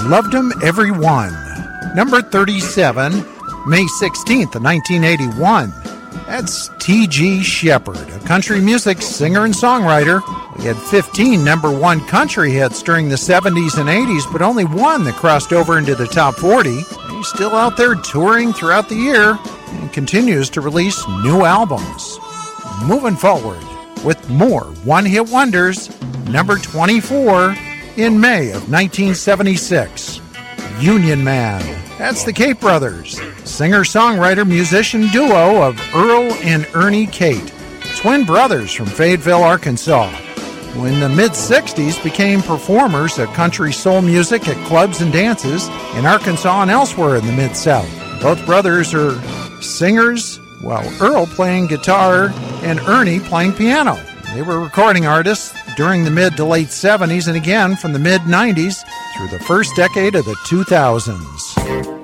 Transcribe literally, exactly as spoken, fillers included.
Loved 'Em Every One. Number thirty-seven, May sixteenth of nineteen eighty-one. That's T G Sheppard, a country music singer and songwriter. We had fifteen number one country hits during the seventies and eighties, but only one that crossed over into the top forty. He's still out there touring throughout the year and continues to release new albums. Moving forward with more one-hit wonders, number twenty-four in May of nineteen seventy-six, Union Man. That's the Cate Brothers, singer-songwriter musician duo of Earl and Ernie Cate, twin brothers from Fayetteville, Arkansas, who in the mid-sixties became performers of country soul music at clubs and dances in Arkansas and elsewhere in the Mid-South. Both brothers are singers, while Earl playing guitar and Ernie playing piano. They were recording artists during the mid to late seventies and again from the mid-nineties through the first decade of the two thousands.